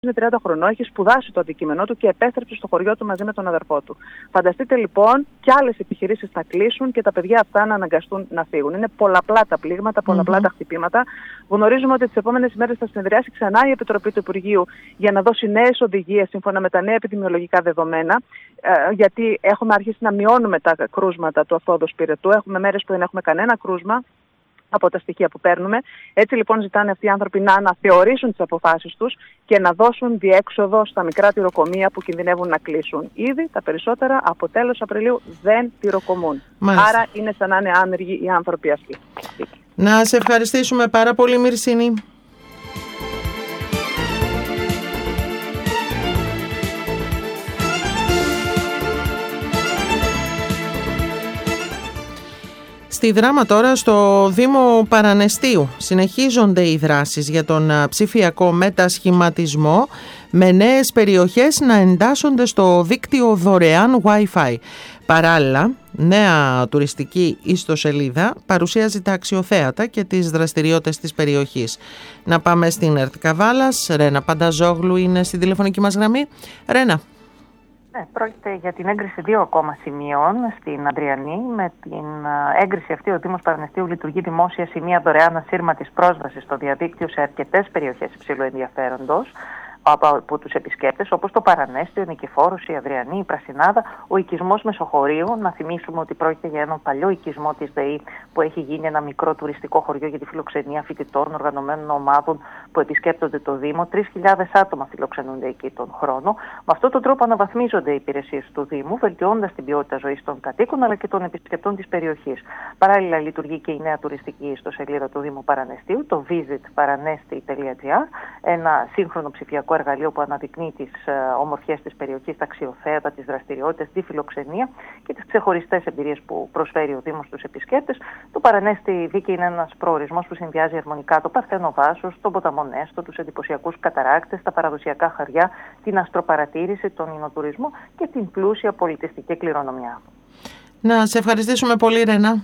είναι 30 χρονών, έχει σπουδάσει το αντικείμενό του και επέστρεψε στο χωριό του μαζί με τον αδερφό του. Φανταστείτε λοιπόν, κι άλλες επιχειρήσεις θα κλείσουν και τα παιδιά αυτά να αναγκαστούν να φύγουν. Είναι πολλαπλά τα πλήγματα, πολλαπλά τα χτυπήματα. Γνωρίζουμε ότι τις επόμενες ημέρες θα συνεδριάσει ξανά η Επιτροπή του Υπουργείου για να δώσει νέες οδηγίες σύμφωνα με τα νέα επιδημιολογικά δεδομένα. Γιατί έχουμε αρχίσει να μειώνουμε τα κρούσματα του αφόδος πυρετού. Έχουμε μέρες που δεν έχουμε κανένα κρούσμα από τα στοιχεία που παίρνουμε. Έτσι λοιπόν ζητάνε αυτοί οι άνθρωποι να αναθεωρήσουν τις αποφάσεις τους και να δώσουν διέξοδο στα μικρά τυροκομεία που κινδυνεύουν να κλείσουν. Ήδη τα περισσότερα από τέλος Απριλίου δεν τυροκομούν. Άρα είναι σαν να είναι άνεργοι οι άνθρωποι αυτοί. Να σε ευχαριστήσουμε πάρα πολύ, Μυρσίνη. Στη Δράμα τώρα, στο Δήμο Παρανεστίου, συνεχίζονται οι δράσεις για τον ψηφιακό μετασχηματισμό με νέες περιοχές να εντάσσονται στο δίκτυο δωρεάν Wi-Fi. Παράλληλα, νέα τουριστική ιστοσελίδα παρουσιάζει τα αξιοθέατα και τις δραστηριότητες της περιοχής. Να πάμε στην ΕΡΤ Καβάλας. Ρένα Πανταζόγλου είναι στη τηλεφωνική μας γραμμή. Ρένα. Ναι, πρόκειται για την έγκριση 2 ακόμα σημείων στην Ανδριανή. Με την έγκριση αυτή, ο Δήμος Παρανεστίου λειτουργεί δημόσια σημεία δωρεάν ασύρματης πρόσβασης στο διαδίκτυο σε αρκετές περιοχές υψηλού ενδιαφέροντος από τους επισκέπτες, όπως το Παρανέστιο, η Νικηφόρος, η Αδριανή, η Πρασινάδα, ο οικισμός Μεσοχωρίου. Να θυμίσουμε ότι πρόκειται για έναν παλιό οικισμό της ΔΕΗ που έχει γίνει ένα μικρό τουριστικό χωριό για τη φιλοξενία φοιτητών, οργανωμένων ομάδων που επισκέπτονται το Δήμο. 3.000 άτομα φιλοξενούνται εκεί τον χρόνο. Με αυτόν τον τρόπο αναβαθμίζονται οι υπηρεσίες του Δήμου, βελτιώνοντας την ποιότητα ζωής των κατοίκων αλλά και των επισκεπτών της περιοχής. Παράλληλα, λειτουργεί και η νέα τουριστική ιστοσελίδα του Δήμου Παρανεστίου, το visitparanesti.gr, ένα σύγχρονο ψηφιακό εργαλείο που αναδεικνύει τις ομορφιές της περιοχής, τα αξιοθέατα, τις δραστηριότητες, τη φιλοξενία και τις ξεχωριστές εμπειρίες που προσφέρει ο Δήμος στους επισκέπτες. Το Παρανέστη Δίκη είναι ένας προορισμός που συνδυάζει αρμονικά το Παρθένο Βάσος, τον ποταμό Νέστο, τους εντυπωσιακούς καταράκτες, τα παραδοσιακά χαριά, την αστροπαρατήρηση, τον ινοτουρισμό και την πλούσια πολιτιστική κληρονομιά. Να σε ευχαριστήσουμε πολύ, Ρένα.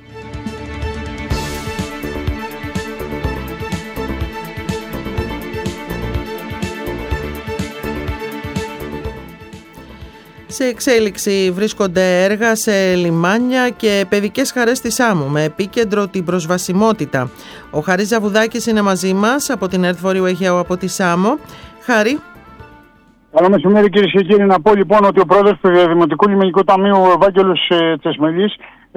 Σε εξέλιξη βρίσκονται έργα σε λιμάνια και παιδικές χαρές της Σάμου με επίκεντρο την προσβασιμότητα. Ο Χαρής Ζαβουδάκης είναι μαζί μας από την ΕΡΤ Βόρειο Αιγαίο από τη Σάμο. Χαρή. Καλό μεσημέρι, κυρίες και κύριοι. Να πω λοιπόν ότι ο πρόεδρος του Δημοτικού Λιμενικού Ταμείου, ο Ευάγγελος Τσεσμελής,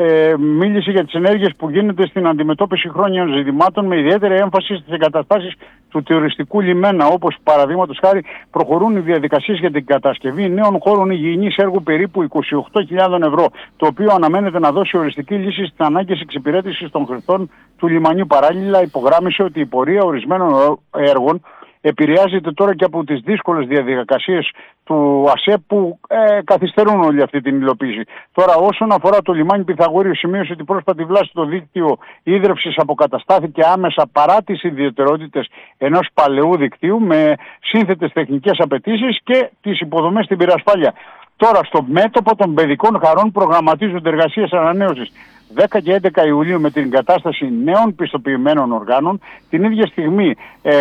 μίλησε για τις ενέργειες που γίνονται στην αντιμετώπιση χρόνιων ζητημάτων με ιδιαίτερη έμφαση στις εγκαταστάσεις του τουριστικού λιμένα, όπως παραδείγματος χάρη προχωρούν οι διαδικασίες για την κατασκευή νέων χώρων υγιεινής έργου περίπου 28.000 ευρώ, το οποίο αναμένεται να δώσει οριστική λύση στις ανάγκες εξυπηρέτησης των χρηστών του λιμανιού. Παράλληλα, υπογράμμισε ότι η πορεία ορισμένων έργων επηρεάζεται τώρα και από τις δύσκολες διαδικασίες του ΑΣΕ που καθυστερούν όλη αυτή την υλοποίηση. Τώρα, όσον αφορά το λιμάνι Πυθαγορείου, σημείωσε ότι πρόσφατη βλάση στο δίκτυο ίδρευσης αποκαταστάθηκε άμεσα παρά τις ιδιαιτερότητες ενός παλαιού δικτύου με σύνθετες τεχνικές απαιτήσεις και τις υποδομές στην πυρασφάλεια. Τώρα, στο μέτωπο των παιδικών χαρών προγραμματίζονται εργασίες ανανέωσης 10 και 11 Ιουλίου με την εγκατάσταση νέων πιστοποιημένων οργάνων. Την ίδια στιγμή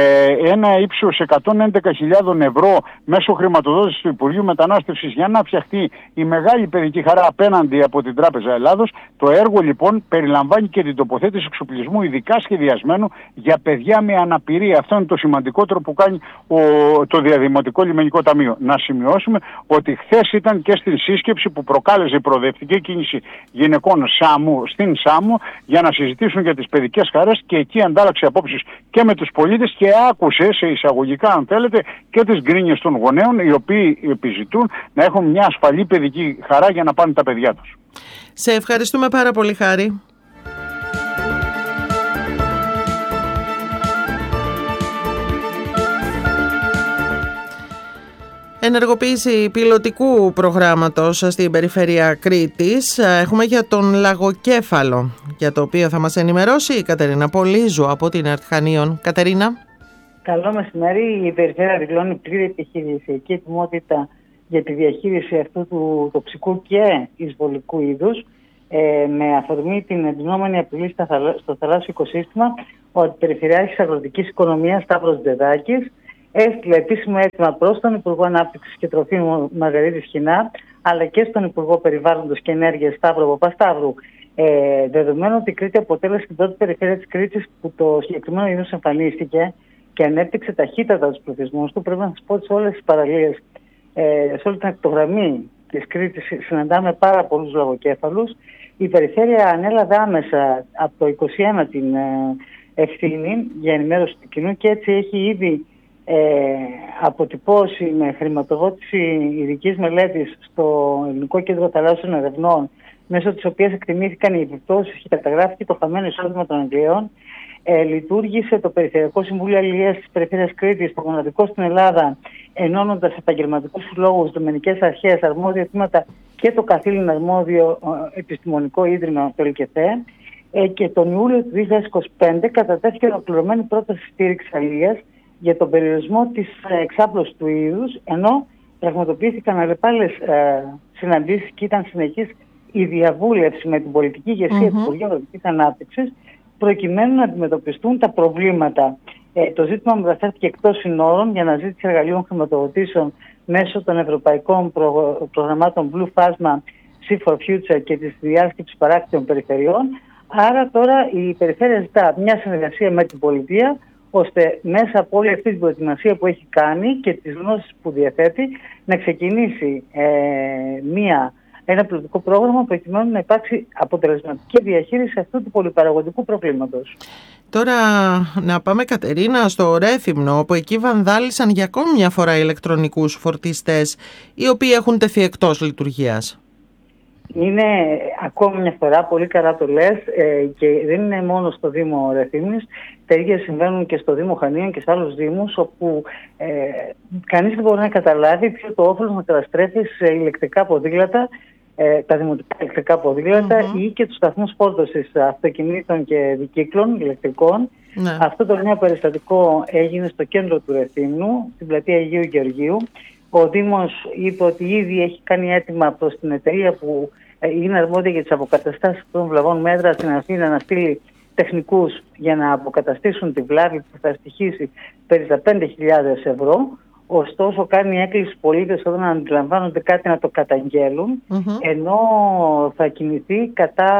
ένα ύψος 111.000 ευρώ μέσω χρηματοδότησης του Υπουργείου Μετανάστευσης για να φτιαχτεί η μεγάλη παιδική χαρά απέναντι από την Τράπεζα Ελλάδος. Το έργο λοιπόν περιλαμβάνει και την τοποθέτηση εξοπλισμού ειδικά σχεδιασμένου για παιδιά με αναπηρία. Αυτό είναι το σημαντικότερο που κάνει το Διαδημοτικό Λιμενικό Ταμείο. Να σημειώσουμε ότι χθες ήταν και στην σύσκεψη που προκάλεσε η προοδευτική κίνηση γυναικών στην Σάμο για να συζητήσουν για τις παιδικές χαρές και εκεί αντάλλαξε απόψεις και με τους πολίτες και άκουσε σε εισαγωγικά αν θέλετε και τις γκρίνιες των γονέων οι οποίοι επιζητούν να έχουν μια ασφαλή παιδική χαρά για να πάνε τα παιδιά τους. Σε ευχαριστούμε πάρα πολύ, Χάρη. Ενεργοποίηση πιλωτικού προγράμματος στην περιφέρεια Κρήτης έχουμε για τον λαγοκέφαλο, για το οποίο θα μας ενημερώσει η Κατερίνα Πολύζου από την ΕΡΤ Χανίων. Κατερίνα. Καλό μεσημέρι. Η περιφέρεια δηλώνει πλήρη επιχειρησιακή ετοιμότητα για τη διαχείριση αυτού του τοξικού και εισβολικού είδους, με αφορμή την εντυνόμενη απειλή στο θαλάσσιο οικοσύστημα. Ο Περιφερειάρχης Αγροτικής Οικονομίας Σταύρος Ντεδάκης έστειλε επίσημο αίτημα προς τον Υπουργό Ανάπτυξης και Τροφίμων Μαργαρίτη Σχοινά, αλλά και στον Υπουργό Περιβάλλοντος και Ενέργειας Σταύρο Παπασταύρου. Δεδομένου ότι η Κρήτη αποτέλεσε την πρώτη περιφέρεια της Κρήτης που το συγκεκριμένο είδος εμφανίστηκε και ανέπτυξε ταχύτατα τους πληθυσμούς του, πρέπει να σας πω ότι σε όλες τις παραλίες, σε όλη την ακτογραμμή της Κρήτης συναντάμε πάρα πολλούς λαγοκέφαλους. Η περιφέρεια ανέλαβε άμεσα από το 2021 την ευθύνη για ενημέρωση του κοινού και έτσι έχει ήδη αποτυπώσει με χρηματοδότηση ειδικής μελέτης στο Ελληνικό Κέντρο Θαλάσσιων Ερευνών, μέσω της οποίας εκτιμήθηκαν οι επιπτώσεις και καταγράφηκε το χαμένο εισόδημα των Αγγλίων. Λειτουργήσε το Περιφερειακό Συμβούλιο Αλληλείας της Περιφέρειας Κρήτης, το μοναδικό στην Ελλάδα, ενώνοντας επαγγελματικούς συλλόγους, δομηνικές αρχές, αρμόδια τμήματα και το καθήλυν αρμόδιο επιστημονικό ίδρυμα, το ΕΛΚΕΘΕ. Και τον Ιούλιο του 2025 κατατέθηκε ολοκληρωμένη πρόταση στήριξης αλληλείας για τον περιορισμό της εξάπλωσης του είδους, ενώ πραγματοποιήθηκαν αλλεπάλληλες συναντήσεις και ήταν συνεχής η διαβούλευση με την πολιτική ηγεσία του Υπουργείου Αγροτικής Ανάπτυξης, προκειμένου να αντιμετωπιστούν τα προβλήματα. Το ζήτημα μεταφέρθηκε εκτός συνόρων για αναζήτηση εργαλείων χρηματοδοτήσεων μέσω των ευρωπαϊκών προγραμμάτων Blue Phasma, Sea for Future και της διάσκεψης παράκτιων περιφερειών. Άρα τώρα η περιφέρεια ζητά μια συνεργασία με την πολιτεία, ώστε μέσα από όλη αυτή την προετοιμασία που έχει κάνει και τις γνώσεις που διαθέτει να ξεκινήσει ένα πιλωτικό πρόγραμμα προκειμένου να υπάρξει αποτελεσματική διαχείριση αυτού του πολυπαραγωγικού προβλήματος. Τώρα να πάμε, Κατερίνα, στο Ρέθυμνο, όπου εκεί βανδάλισαν για ακόμη μια φορά ηλεκτρονικούς φορτιστές, οι οποίοι έχουν τεθεί εκτός λειτουργίας. Είναι ακόμη μια φορά, πολύ καλά το λες, και δεν είναι μόνο στο Δήμο Ρεθύμνης, τα ίδια συμβαίνουν και στο Δήμο Χανίων και σε άλλους δήμους, όπου κανείς δεν μπορεί να καταλάβει ποιο το όφελος να καταστρέφει σε ηλεκτρικά ποδήλατα, τα δημοτικά ηλεκτρικά ποδήλατα ή και τους σταθμούς φόρτωσης αυτοκινήτων και δικύκλων ηλεκτρικών. Ναι. Αυτό το νέο περιστατικό έγινε στο κέντρο του Ρεθύμνου, στην πλατεία Αγίου Γεωργίου. Ο Δήμος είπε ότι ήδη έχει κάνει αίτημα προς την εταιρεία που είναι αρμόδια για τις αποκαταστάσεις των βλαβών μέτρα στην Αθήνα να στείλει τεχνικούς για να αποκαταστήσουν τη βλάβη που θα στοιχήσει περί τα 5.000 ευρώ. Ωστόσο κάνει έκκληση στους πολίτες όταν αντιλαμβάνονται κάτι να το καταγγέλουν, ενώ θα κινηθεί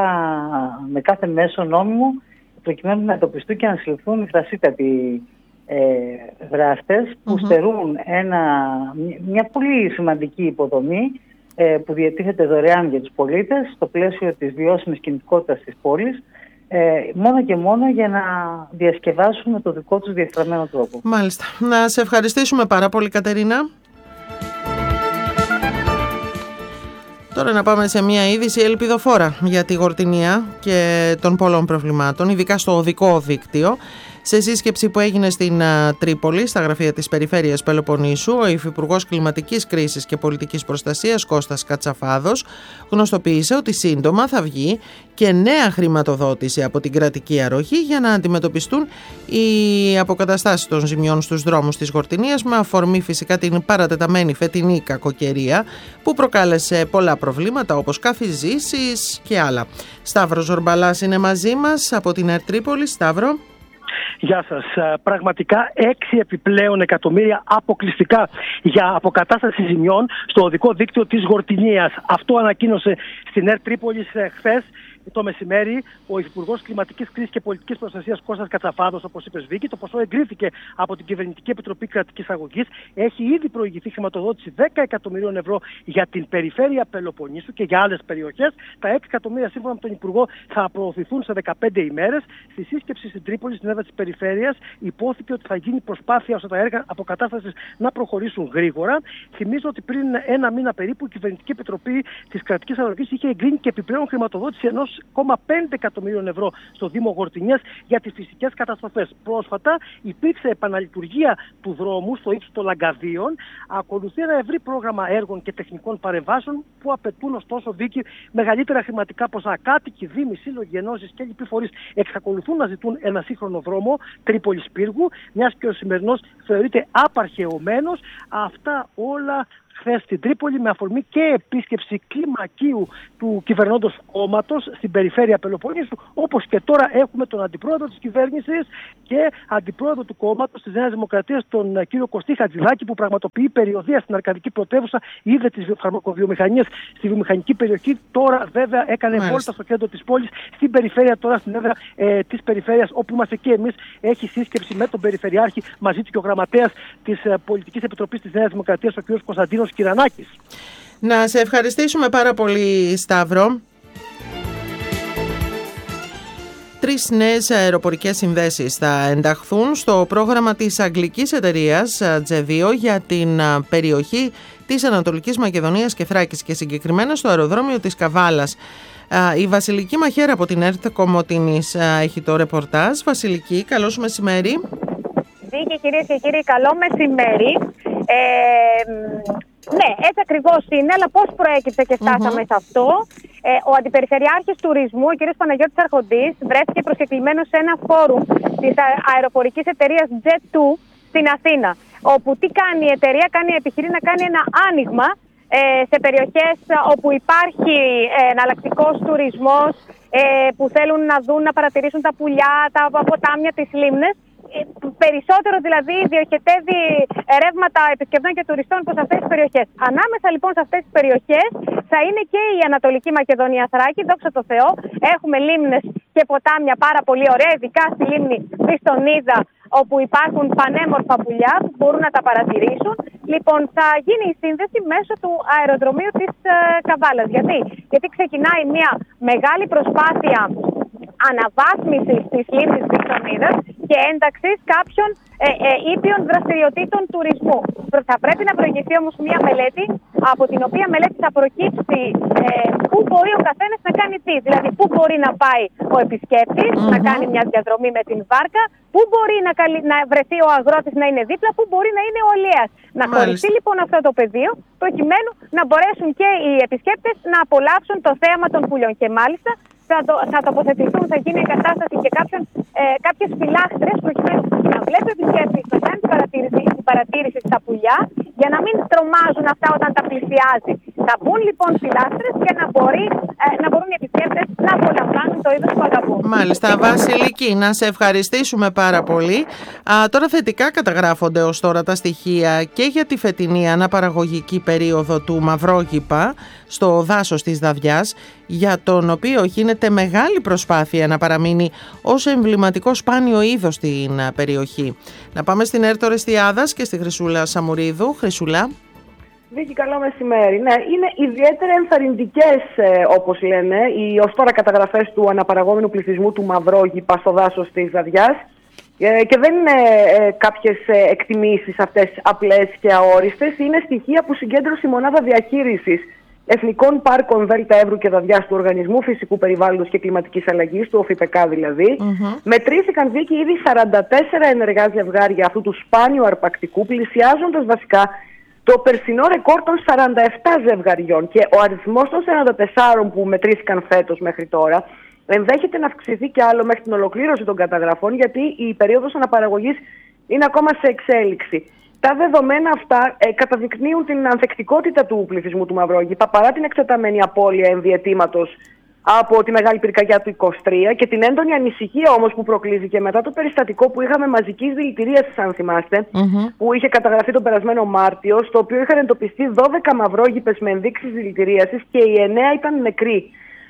με κάθε μέσο νόμιμο προκειμένου να εντοπιστούν και να συλληφθούν οι θρασίτατοι δράστες που στερούν μια πολύ σημαντική υποδομή που διατίθεται δωρεάν για τους πολίτες στο πλαίσιο της βιώσιμης κινητικότητας της πόλης, μόνο και μόνο για να διασκεδάσουν με το δικό τους διεφθαρμένο τρόπο. Μάλιστα. Να σε ευχαριστήσουμε πάρα πολύ, Κατερίνα. Τώρα να πάμε σε μια είδηση ελπιδοφόρα για τη Γορτινία και των πολλών προβλημάτων, ειδικά στο οδικό δίκτυο. Σε σύσκεψη που έγινε στην Τρίπολη, στα γραφεία της Περιφέρειας Πελοποννήσου, ο Υφυπουργός Κλιματικής Κρίσης και Πολιτικής Προστασίας Κώστας Κατσαφάδος γνωστοποίησε ότι σύντομα θα βγει και νέα χρηματοδότηση από την κρατική αρρωγή για να αντιμετωπιστούν οι αποκαταστάσεις των ζημιών στους δρόμους της Γορτινίας, με αφορμή φυσικά την παρατεταμένη φετινή κακοκαιρία που προκάλεσε πολλά προβλήματα όπως καφιζήσεις και άλλα. Σταύρος Ζορμπαλάς είναι μαζί μας από την Τρίπολη. Σταύρο. Γεια σας. Πραγματικά 6 επιπλέον εκατομμύρια αποκλειστικά για αποκατάσταση ζημιών στο οδικό δίκτυο της Γορτινίας. Αυτό ανακοίνωσε στην Τρίπολης χθες το μεσημέρι ο Υφυπουργός Κλιματικής Κρίσης και Πολιτικής Προστασίας Κώστας Κατσαφάδος, όπως είπες, Βίκη. Το ποσό εγκρίθηκε από την Κυβερνητική Επιτροπή Κρατικής Αγωγής. Έχει ήδη προηγηθεί χρηματοδότηση 10 εκατομμυρίων ευρώ για την περιφέρεια Πελοποννήσου και για άλλες περιοχές. Τα 6 εκατομμύρια, σύμφωνα με τον Υπουργό, θα προωθηθούν σε 15 ημέρες. Στη σύσκεψη στην Τρίπολη, στην έδρα της περιφέρειας, υπόθηκε ότι θα γίνει προσπάθεια ώστε τα έργα αποκατάστασης να προχωρήσουν γρήγορα. Θυμίζω ότι πριν ένα μήνα περίπου η Κυβερνητική Επιτροπή της Κρατικής Αγωγής είχε εγκρίνει και επιπλέον χρηματοδότηση 1,5 εκατομμυρίων ευρώ στο Δήμο Γορτινίας για τις φυσικές καταστροφές. Πρόσφατα υπήρξε επαναλειτουργία του δρόμου στο ύψος των Λαγκαδίων. Ακολουθεί ένα ευρύ πρόγραμμα έργων και τεχνικών παρεμβάσεων που απαιτούν ωστόσο, Βίκη, μεγαλύτερα χρηματικά ποσά. Κάτοικοι, δήμοι, σύλλογοι, ενώσεις και λοιποί φορείς εξακολουθούν να ζητούν ένα σύγχρονο δρόμο Τρίπολης Πύργου, μιας και ο σημερινός θεωρείται απαρχαιωμένος. Αυτά όλα χθες στην Τρίπολη, με αφορμή και επίσκεψη κλιμακίου του κυβερνώντος κόμματος στην περιφέρεια Πελοποννήσου, όπως και τώρα έχουμε τον αντιπρόεδρο της κυβέρνησης και αντιπρόεδρο του κόμματος της Νέας Δημοκρατίας, τον κύριο Κωστή Χατζηδάκη, που πραγματοποιεί περιοδεία στην Αρκαδική Πρωτεύουσα, είδε τις φαρμακοβιομηχανίες στη βιομηχανική περιοχή. Τώρα βέβαια έκανε βόλτα στο κέντρο της πόλης, στην περιφέρεια, τώρα στην έδρα της περιφέρειας, όπου είμαστε και εμείς. Έχει σύσκεψη με τον Περιφερειάρχη, μαζί του και ο γραμματέας της Πολιτικής Επιτροπής της Νέας Δημοκρατίας, ο κ. Κωνσταντίνος Κυρανάκης. Να σε ευχαριστήσουμε πάρα πολύ, Σταύρο. 3 νέες αεροπορικές συνδέσεις θα ενταχθούν στο πρόγραμμα της αγγλικής εταιρείας Τζεβίο για την περιοχή της Ανατολικής Μακεδονίας και Θράκης και συγκεκριμένα στο αεροδρόμιο της Καβάλας. Η Βασιλική Μαχέρα από την ΕΡΤ Κομοτηνής έχει το ρεπορτάζ. Βασιλική, καλώς μεσημέρι. Και κυρίες και κύριοι, καλό μεσημέρι. Ναι, έτσι ακριβώς είναι, αλλά πώς προέκυψε και φτάσαμε σε αυτό. Ο Αντιπεριφερειάρχης Τουρισμού, ο κ. Παναγιώτης Αρχοντής, βρέθηκε προσκεκλημένος σε ένα φόρουμ της αεροπορικής εταιρείας Jet2 στην Αθήνα. Όπου τι κάνει η εταιρεία, επιχειρεί να κάνει ένα άνοιγμα σε περιοχές όπου υπάρχει εναλλακτικός τουρισμός, που θέλουν να δουν, να παρατηρήσουν τα πουλιά, τα ποτάμια, τις λίμνες. Περισσότερο δηλαδή διοχετεύει ρεύματα επισκεπτών και τουριστών προς αυτές τις περιοχές. Ανάμεσα λοιπόν σε αυτές τις περιοχές θα είναι και η Ανατολική Μακεδονία Θράκη, δόξα τω Θεώ. Έχουμε λίμνες και ποτάμια πάρα πολύ ωραία, ειδικά στη λίμνη Πιστονίδα, όπου υπάρχουν πανέμορφα πουλιά που μπορούν να τα παρατηρήσουν. Λοιπόν, θα γίνει η σύνδεση μέσω του αεροδρομίου της Καβάλας. Γιατί ξεκινάει μια μεγάλη προσπάθεια αναβάθμισης της λίμνης Πιστονίδας και ένταξης κάποιων ήπιων δραστηριοτήτων τουρισμού. Θα πρέπει να προηγηθεί όμως μια μελέτη, από την οποία μελέτη θα προκύψει πού μπορεί ο καθένας να κάνει τι. Δηλαδή, πού μπορεί να πάει ο επισκέπτης, να κάνει μια διαδρομή με την βάρκα, πού μπορεί να βρεθεί ο αγρότης να είναι δίπλα, πού μπορεί να είναι ο αλλιέας. Να χωριστεί λοιπόν αυτό το πεδίο, προκειμένου να μπορέσουν και οι επισκέπτες να απολαύσουν το θέαμα των πουλιών. Και μάλιστα θα τοποθετηθούν, θα γίνει εγκατάσταση και κάποιες φυλάχτρες, προκειμένου να βλέπει ο επισκέπτης, να κάνει την παρατήρηση στα πουλιά, για να μην τρομάζουν αυτά όταν τα πλησιάζει. Θα μπουν λοιπόν φυλάχτρες και να μπορούν οι επισκέπτες να απολαμβάνουν το είδος που αγαπούν. Μάλιστα, Βασιλική, να σε ευχαριστήσουμε πάρα πολύ. Τώρα θετικά καταγράφονται ως τώρα τα στοιχεία και για τη φετινή αναπαραγωγική περίοδο του Μαυρόγυπα στο δάσος της Δαβιάς, για τον οποίο γίνεται μεγάλη προσπάθεια να παραμείνει ως εμβληματικό σπάνιο είδος στην περιοχή. Να πάμε στην ΕΡΤ Ορεστιάδας και στη Χρυσούλα Σαμουρίδου. Χρυσούλα. Βίκη, καλό μεσημέρι. Ναι, είναι ιδιαίτερα ενθαρρυντικές, όπως λένε, οι ως τώρα καταγραφές του αναπαραγόμενου πληθυσμού του Μαυρόγυπα στο δάσος της Δαβιάς. Και δεν είναι κάποιες εκτιμήσεις αυτές απλές και αόριστες. Είναι στοιχεία που συγκέντρωσε η Μονάδα Διαχείρισης Εθνικών Πάρκων Δέλτα Εύρου και Δαβιάς του Οργανισμού Φυσικού Περιβάλλοντος και Κλιματικής Αλλαγής, του ΟΦΙΠΕΚΑ δηλαδή. Μετρήθηκαν, Βίκη, ήδη 44 ενεργά ζευγάρια αυτού του σπάνιου αρπακτικού, πλησιάζοντας βασικά το περσινό ρεκόρ των 47 ζευγαριών. Και ο αριθμός των 44 που μετρήθηκαν φέτος μέχρι τώρα ενδέχεται να αυξηθεί κι άλλο μέχρι την ολοκλήρωση των καταγραφών, γιατί η περίοδος αναπαραγωγής είναι ακόμα σε εξέλιξη. Τα δεδομένα αυτά καταδεικνύουν την ανθεκτικότητα του πληθυσμού του Μαυρόγυπα παρά την εκτεταμένη απώλεια ενδιαιτήματος από τη μεγάλη πυρκαγιά του 23 και την έντονη ανησυχία όμως που προκλήθηκε μετά το περιστατικό που είχαμε μαζικής δηλητηρίασης, αν θυμάστε, που είχε καταγραφεί τον περασμένο Μάρτιο, στο οποίο είχαν εντοπιστεί 12 μαυρόγυπες με ενδείξεις δηλητηρίασης και οι 9 ήταν νεκροί.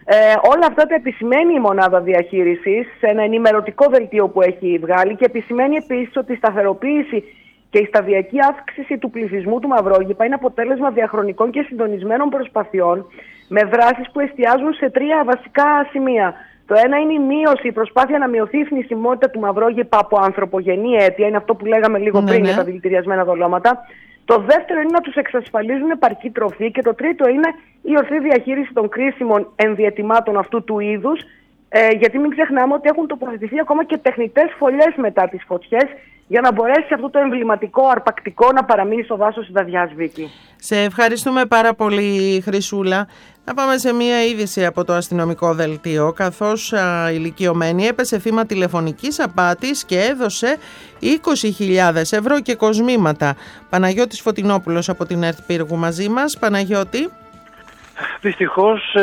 Όλα αυτά τα επισημαίνει η Μονάδα Διαχείρισης σε ένα ενημερωτικό δελτίο που έχει βγάλει και επισημαίνει επίσης ότι η σταθεροποίηση και η σταδιακή αύξηση του πληθυσμού του Μαυρόγυπα είναι αποτέλεσμα διαχρονικών και συντονισμένων προσπαθειών με δράσεις που εστιάζουν σε 3 βασικά σημεία. Το ένα είναι η προσπάθεια να μειωθεί η θνησιμότητα του Μαυρόγυπα από ανθρωπογενή αίτια, είναι αυτό που λέγαμε λίγο πριν για τα δηλητηριασμένα δολώματα. Το δεύτερο είναι να τους εξασφαλίζουν επαρκή τροφή και το τρίτο είναι η ορθή διαχείριση των κρίσιμων ενδιαιτημάτων αυτού του είδους, γιατί μην ξεχνάμε ότι έχουν τοποθετηθεί ακόμα και τεχνητές φωλιές μετά τις φωτιές για να μπορέσει αυτό το εμβληματικό αρπακτικό να παραμείνει στο δάσος της Δαδιάς, Βίκη. Σε ευχαριστούμε πάρα πολύ, Χρυσούλα. Να πάμε σε μία είδηση από το αστυνομικό δελτίο, καθώς ηλικιωμένη έπεσε θύμα τηλεφωνικής απάτης και έδωσε 20.000 ευρώ και κοσμήματα. Παναγιώτης Φωτεινόπουλος από την ΕΡΤ Πύργου μαζί μας. Παναγιώτη. Δυστυχώς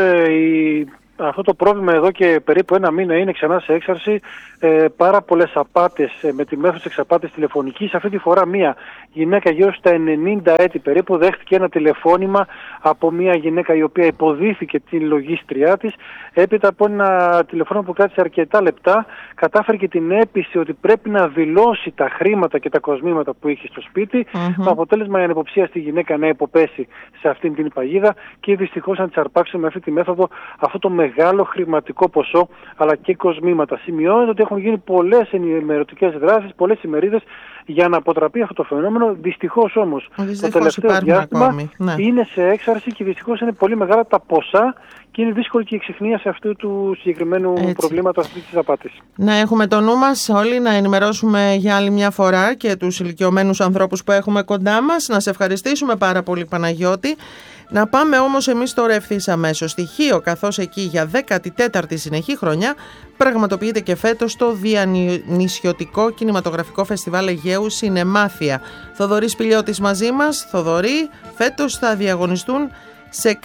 αυτό το πρόβλημα εδώ και περίπου ένα μήνα είναι ξανά σε έξαρση. Πάρα πολλές απάτες με τη μέθοδο εξαπάτης τηλεφωνικής. Αυτή τη φορά μία γυναίκα γύρω στα 90 έτη περίπου δέχτηκε ένα τηλεφώνημα από μία γυναίκα η οποία υποδίθηκε την λογίστριά της. Έπειτα από ένα τηλεφώνημα που κράτησε αρκετά λεπτά, κατάφερε και την έπεισε ότι πρέπει να δηλώσει τα χρήματα και τα κοσμήματα που είχε στο σπίτι. Με αποτέλεσμα η ανυποψία στη γυναίκα να υποπέσει σε αυτήν την παγίδα και δυστυχώς να της αρπάξει με αυτή τη μέθοδο αυτό το μεγάλο χρηματικό ποσό αλλά και κοσμήματα. Σημειώνεται ότι έχουν γίνει πολλές ενημερωτικές δράσεις, πολλές ημερίδες για να αποτραπεί αυτό το φαινόμενο. Δυστυχώς όμως το τελευταίο διάστημα είναι σε έξαρση και δυστυχώς είναι πολύ μεγάλα τα ποσά και είναι δύσκολη και η εξυχνίαση αυτού του συγκεκριμένου προβλήματος, αυτής της απάτης. Να έχουμε το νου μας όλοι, να ενημερώσουμε για άλλη μια φορά και τους ηλικιωμένους ανθρώπους που έχουμε κοντά μας. Να σε ευχαριστήσουμε πάρα πολύ, Παναγιώτη. Να πάμε όμως εμείς τώρα ευθύς αμέσως στη Χίο, καθώς εκεί για 14η συνεχή χρονιά πραγματοποιείται και φέτος το Διανυσιωτικό Κινηματογραφικό Φεστιβάλ Αιγαίου Σινεμάθεια. Θοδωρής Πηλιώτης μαζί μας. Θοδωρή, φέτος θα διαγωνιστούν σε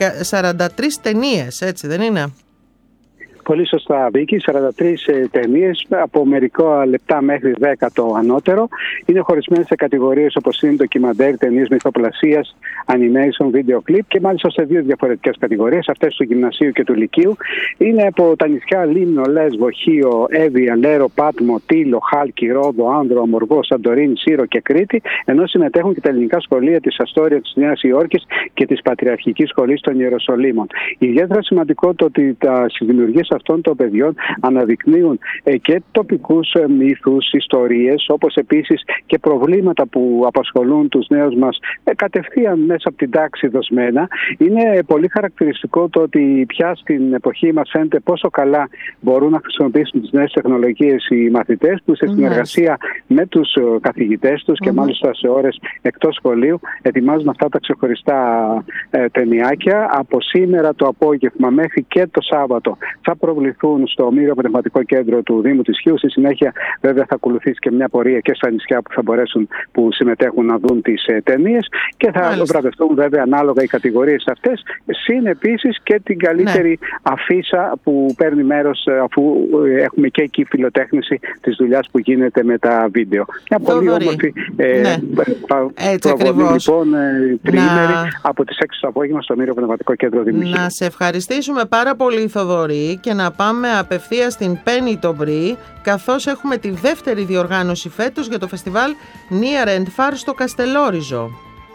43 ταινίες, έτσι δεν είναι? Πολύ σωστά, Βίκη. 43 ταινίες από μερικά λεπτά μέχρι 10 το ανώτερο. Είναι χωρισμένες σε κατηγορίες όπως είναι ντοκιμαντέρ, ταινίες μυθοπλασίας, animation, video clip και μάλιστα σε δύο διαφορετικές κατηγορίες, αυτές του γυμνασίου και του λυκείου. Είναι από τα νησιά Λίμνο, Λέσβο, Χίο, Εύβοια, Λέρο, Πάτμο, Τήλο, Χάλκι, Ρόδο, Άνδρο, Αμοργό, Σαντορίνη, Σύρο και Κρήτη, ενώ συμμετέχουν και τα ελληνικά σχολεία της Αστόρια, της Νέας Υόρκης και της Πατριαρχικής Σχολής των Ιεροσολύμων. Ιδιαίτερα σημαντικό το ότι τα δημιουργίες αυτών των παιδιών αναδεικνύουν και τοπικούς μύθους, ιστορίες, όπως επίσης και προβλήματα που απασχολούν τους νέους μας κατευθείαν μέσα από την τάξη δοσμένα. Είναι πολύ χαρακτηριστικό το ότι πια στην εποχή μας φαίνεται πόσο καλά μπορούν να χρησιμοποιήσουν τις νέες τεχνολογίες οι μαθητές, που σε συνεργασία με τους καθηγητές τους και μάλιστα σε ώρες εκτός σχολείου ετοιμάζουν αυτά τα ξεχωριστά ταινιάκια. Από σήμερα το απόγευμα μέχρι και το Σάββατο θα προβληθούν στο Ομήριο Πνευματικό Κέντρο του Δήμου της Χίου. Στη συνέχεια βέβαια θα ακολουθήσει και μια πορεία και στα νησιά που θα μπορέσουν, που συμμετέχουν, να δουν τις ταινίες και θα βραβευτούν βέβαια ανάλογα οι κατηγορίες αυτές, συν επίσης και την καλύτερη αφίσα που παίρνει μέρος, αφού έχουμε και εκεί φιλοτέχνηση της δουλειάς που γίνεται με τα βίντεο. Μια πολύ όμορφη προβολή λοιπόν τριήμερη από τις 6 το απόγευμα στο Ομήριο Πνευματικό Κέντρο Δήμου. Να σε ευχαριστήσουμε πάρα πολύ, Θοδωρή, και να πάμε απευθείας στην Πένιτομπρή, καθώς έχουμε τη δεύτερη διοργάνωση φέτος για το φεστιβάλ Near and Far στο Καστελόριζο.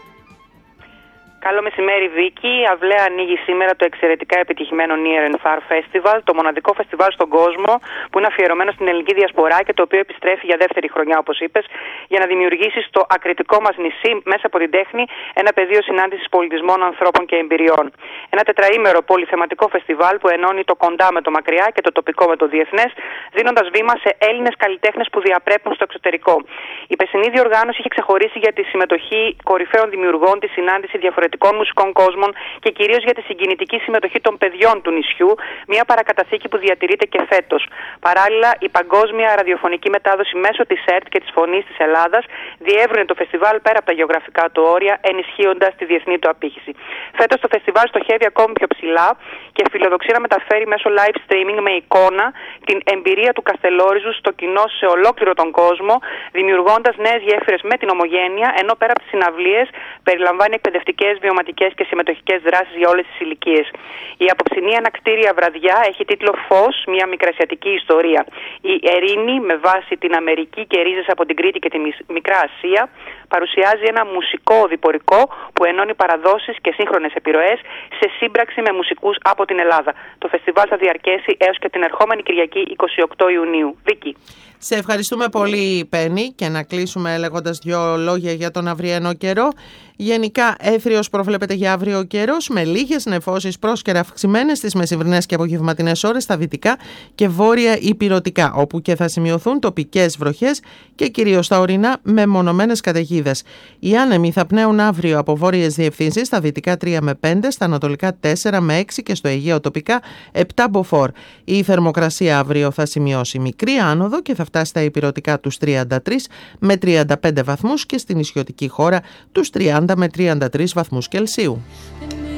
Καλό μεσημέρι, Βίκη. Αυλαία ανοίγει σήμερα το εξαιρετικά επιτυχημένο Near and Far Festival, το μοναδικό φεστιβάλ στον κόσμο που είναι αφιερωμένο στην ελληνική διασπορά και το οποίο επιστρέφει για δεύτερη χρονιά, όπως είπες, για να δημιουργήσει στο ακριτικό μας νησί, μέσα από την τέχνη, ένα πεδίο συνάντησης πολιτισμών, ανθρώπων και εμπειριών. Ένα τετραήμερο πολυθεματικό φεστιβάλ που ενώνει το κοντά με το μακριά και το τοπικό με το διεθνές, δίνοντας βήμα σε Έλληνες καλλιτέχνες που διαπρέπουν στο εξωτερικό. Η περσινή διοργάνωση είχε ξεχωρίσει για τη συμμετοχή κορυφαίων δημιουργών, τη συνάντηση διαφορετικών μουσικών κόσμων και κυρίως για τη συγκινητική συμμετοχή των παιδιών του νησιού, μια παρακαταθήκη που διατηρείται και φέτος. Παράλληλα, η παγκόσμια ραδιοφωνική μετάδοση μέσω της ΕΡΤ και της Φωνής της Ελλάδας διεύρυνε το φεστιβάλ πέρα από τα γεωγραφικά του όρια, ενισχύοντας τη διεθνή του απήχηση. Φέτος το φεστιβάλ στοχεύει ακόμη πιο ψηλά και φιλοδοξεί να μεταφέρει μέσω live streaming με εικόνα την εμπειρία του Καστελόριζου στο κοινό σε ολόκληρο τον κόσμο, δημιουργώντας νέες γέφυρες με την ομογένεια, ενώ πέρα από τις συναυλίες περιλαμβάνει εκπαιδευτικές, βιωματικές και συμμετοχικές δράσεις για όλες τις ηλικίες. Η απόψινή ανακτήρια βραδιά έχει τίτλο «Φως, μια μικρασιατική ιστορία». Η Ερήνη, με βάση την Αμερική και ρίζες από την Κρήτη και τη Μικρά Ασία, παρουσιάζει ένα μουσικό οδηπορικό που ενώνει παραδόσεις και σύγχρονες επιρροές σε σύμπραξη με μουσικούς από την Ελλάδα. Το φεστιβάλ θα διαρκέσει έως και την ερχόμενη Κυριακή 28 Ιουνίου. Βίκη. Σε ευχαριστούμε πολύ, Πέννη, και να κλείσουμε λέγοντας 2 λόγια για τον αυριανό καιρό. Γενικά έθριος προβλέπεται για αύριο ο καιρός, με λίγες νεφώσεις πρόσκαιρα αυξημένες στις μεσημβρινές και απογευματινές ώρες στα δυτικά και βόρεια ηπειρωτικά, όπου και θα σημειωθούν τοπικές βροχές και κυρίως στα ορεινά με μονομένες καταιγίδες. Οι άνεμοι θα πνέουν αύριο από βόρειες διευθύνσεις, στα δυτικά 3 με 5, στα ανατολικά 4 με 6 και στο Αιγαίο τοπικά 7 μποφόρ. Η θερμοκρασία αύριο θα σημειώσει μικρή άνοδο και θα φτάσει στα ηπειρωτικά τους 33 με 35 βαθμούς και στην νησιωτική χώρα τους 30 με 33 βαθμούς Κελσίου.